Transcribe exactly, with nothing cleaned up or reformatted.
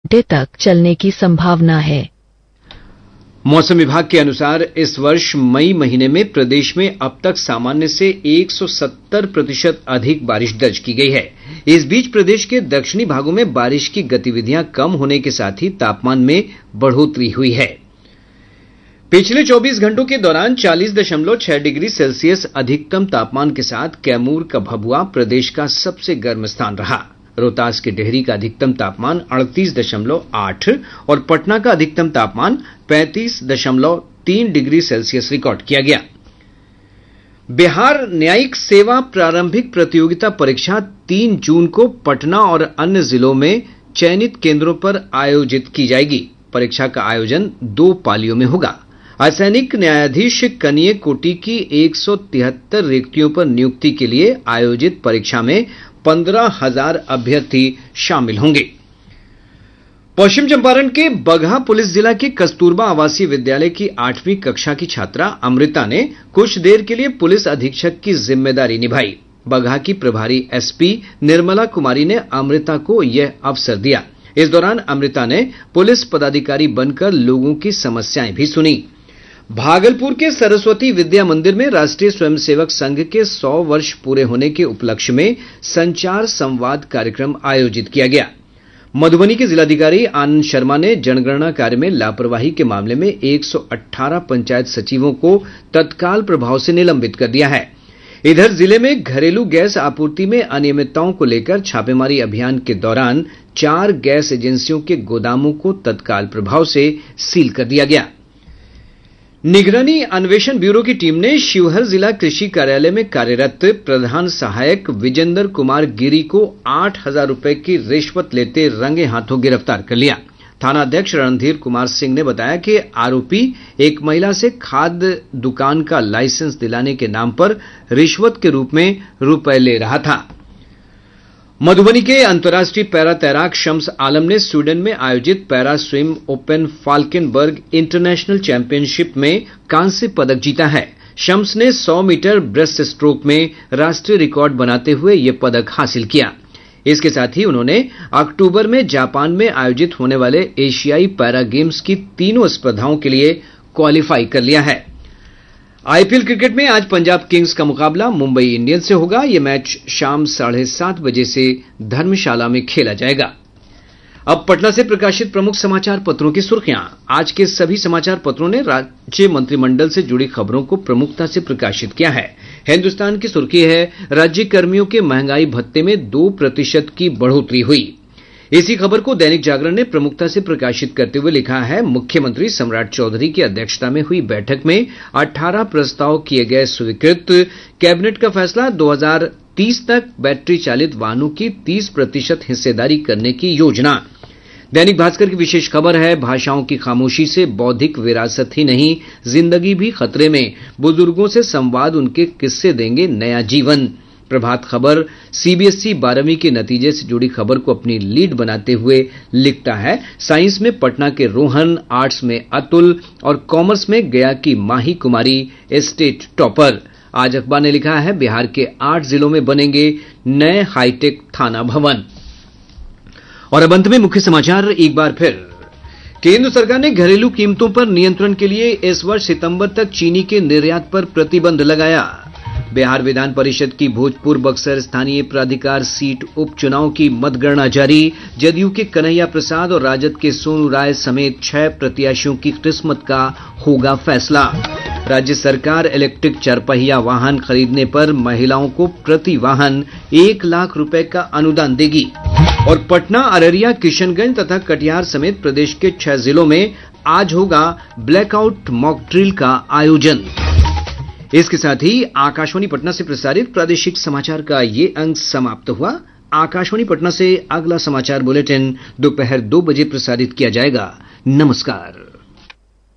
घंटे तक चलने की संभावना है। मौसम विभाग के अनुसार इस वर्ष मई महीने में प्रदेश में अब तक सामान्य से एक सौ सत्तर प्रतिशत अधिक बारिश दर्ज की गई है। इस बीच प्रदेश के दक्षिणी भागों में बारिश की गतिविधियां कम होने के साथ ही तापमान में बढ़ोतरी हुई है। पिछले चौबीस घंटों के दौरान चालीस दशमलव छह डिग्री सेल्सियस अधिकतम तापमान के साथ कैमूर का भभुआ प्रदेश का सबसे गर्म स्थान रहा। रोहतास के डेहरी का अधिकतम तापमान अड़तीस दशमलव आठ और पटना का अधिकतम तापमान पैंतीस दशमलव तीन डिग्री सेल्सियस रिकॉर्ड किया गया। बिहार न्यायिक सेवा प्रारंभिक प्रतियोगिता परीक्षा तीन जून को पटना और अन्य जिलों में चयनित केंद्रों पर आयोजित की जाएगी। परीक्षा का आयोजन दो पालियों में होगा। असैनिक न्यायाधीश कनीय कोटि की एक सौ तिहत्तर रिक्तियों पर नियुक्ति के लिए आयोजित परीक्षा में पंद्रह हजार अभ्यर्थी शामिल होंगे। पश्चिम चंपारण के बगहा पुलिस जिला के कस्तूरबा आवासीय विद्यालय की आठवीं कक्षा की छात्रा अमृता ने कुछ देर के लिए पुलिस अधीक्षक की जिम्मेदारी निभाई। बगहा की प्रभारी एसपी निर्मला कुमारी ने अमृता को यह अवसर दिया। इस दौरान अमृता ने पुलिस पदाधिकारी बनकर लोगों की समस्याएं भी सुनी। भागलपुर के सरस्वती विद्या मंदिर में राष्ट्रीय स्वयंसेवक संघ के सौ वर्ष पूरे होने के उपलक्ष्य में संचार संवाद कार्यक्रम आयोजित किया गया। मधुबनी के जिलाधिकारी आनंद शर्मा ने जनगणना कार्य में लापरवाही के मामले में एक सौ अठारह पंचायत सचिवों को तत्काल प्रभाव से निलंबित कर दिया है। इधर जिले में घरेलू गैस आपूर्ति में अनियमितताओं को लेकर छापेमारी अभियान के दौरान चार गैस एजेंसियों के गोदामों को तत्काल प्रभाव से सील कर दिया गया। निगरानी अन्वेषण ब्यूरो की टीम ने शिवहर जिला कृषि कार्यालय में कार्यरत प्रधान सहायक विजेंद्र कुमार गिरी को आठ हजार रुपए की रिश्वत लेते रंगे हाथों गिरफ्तार कर लिया। थानाध्यक्ष रणधीर कुमार सिंह ने बताया कि आरोपी एक महिला से खाद्य दुकान का लाइसेंस दिलाने के नाम पर रिश्वत के रूप में रुपए ले रहा था। मधुबनी के अंतर्राष्ट्रीय पैरा तैराक शम्स आलम ने स्वीडन में आयोजित para swim open फाल्केनबर्ग international championship में कांस्य पदक जीता है। शम्स ने सौ मीटर ब्रेस्ट स्ट्रोक में राष्ट्रीय रिकॉर्ड बनाते हुए यह पदक हासिल किया। इसके साथ ही उन्होंने अक्टूबर में जापान में आयोजित होने वाले एशियाई पैरा गेम्स की तीनों स्पर्धाओं के लिए क्वालिफाई कर लिया है। आईपीएल क्रिकेट में आज पंजाब किंग्स का मुकाबला मुंबई इंडियंस से होगा। यह मैच शाम साढ़े सात बजे से धर्मशाला में खेला जाएगा। अब पटना से प्रकाशित प्रमुख समाचार पत्रों की सुर्खियां। आज के सभी समाचार पत्रों ने राज्य मंत्रिमंडल से जुड़ी खबरों को प्रमुखता से प्रकाशित किया है। हिन्दुस्तान की सुर्खी है, राज्य कर्मियों के महंगाई भत्ते में दो प्रतिशत की बढ़ोतरी हुई। इसी खबर को दैनिक जागरण ने प्रमुखता से प्रकाशित करते हुए लिखा है, मुख्यमंत्री सम्राट चौधरी की अध्यक्षता में हुई बैठक में अठारह प्रस्ताव किए गए स्वीकृत। कैबिनेट का फैसला दो हजार तीस तक बैटरी चालित वाहनों की तीस प्रतिशत हिस्सेदारी करने की योजना। दैनिक भास्कर की विशेष खबर है, भाषाओं की खामोशी से बौद्धिक विरासत ही नहीं जिंदगी भी खतरे में, बुजुर्गों से संवाद उनके किस्से देंगे नया जीवन। प्रभात खबर सीबीएसई बारहवीं के नतीजे से जुड़ी खबर को अपनी लीड बनाते हुए लिखता है, साइंस में पटना के रोहन, आर्ट्स में अतुल और कॉमर्स में गया की माही कुमारी स्टेट टॉपर। आज अखबार ने लिखा है, बिहार के आठ जिलों में बनेंगे नए हाईटेक थाना भवन। और अब अंत में मुख्य समाचार एक बार फिर। केंद्र सरकार ने घरेलू कीमतों पर नियंत्रण के लिए इस वर्ष सितंबर तक चीनी के निर्यात पर प्रतिबंध लगाया। बिहार विधान परिषद की भोजपुर बक्सर स्थानीय प्राधिकार सीट उपचुनाव की मतगणना जारी। जदयू के कन्हैया प्रसाद और राजद के सोनू राय समेत छह प्रत्याशियों की किस्मत का होगा फैसला। राज्य सरकार इलेक्ट्रिक चारपहिया वाहन खरीदने पर महिलाओं को प्रति वाहन एक लाख रुपए का अनुदान देगी। और पटना, अररिया, किशनगंज तथा कटिहार समेत प्रदेश के छह जिलों में आज होगा ब्लैकआउट मॉक ड्रिल का आयोजन। इसके साथ ही आकाशवाणी पटना से प्रसारित प्रादेशिक समाचार का ये अंक समाप्त हुआ। आकाशवाणी पटना से अगला समाचार बुलेटिन दोपहर दो बजे प्रसारित किया जाएगा। नमस्कार।